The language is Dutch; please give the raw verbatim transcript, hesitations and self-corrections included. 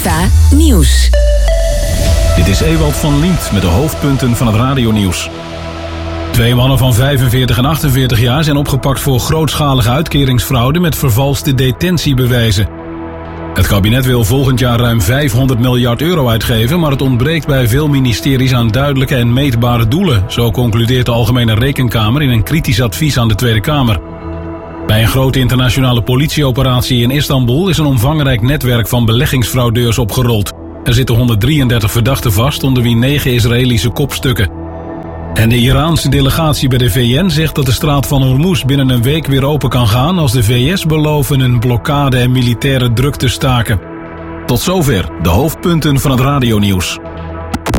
Hoofdpunten Nieuws. Dit is Ewald van Liemt met de hoofdpunten van het radionieuws. Twee mannen van vijfenveertig en achtenveertig jaar zijn opgepakt voor grootschalige uitkeringsfraude met vervalste detentiebewijzen. Het kabinet wil volgend jaar ruim vijfhonderd miljard euro uitgeven, maar het ontbreekt bij veel ministeries aan duidelijke en meetbare doelen. Zo concludeert de Algemene Rekenkamer in een kritisch advies aan de Tweede Kamer. Bij een grote internationale politieoperatie in Istanbul is een omvangrijk netwerk van beleggingsfraudeurs opgerold. Er zitten honderddrieëndertig verdachten vast, onder wie negen Israëlische kopstukken. En de Iraanse delegatie bij de V N zegt dat de straat van Hormuz binnen een week weer open kan gaan als de V S beloven een blokkade en militaire druk te staken. Tot zover de hoofdpunten van het radionieuws.